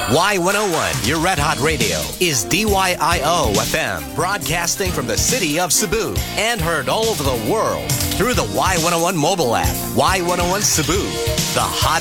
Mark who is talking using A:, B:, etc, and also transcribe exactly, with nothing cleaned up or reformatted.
A: Y one oh one, your Red Hot Radio, is D Y I O F M, broadcasting from the city of Cebu and heard all over the world through the Y one oh one mobile app. Y one oh one Cebu, the hot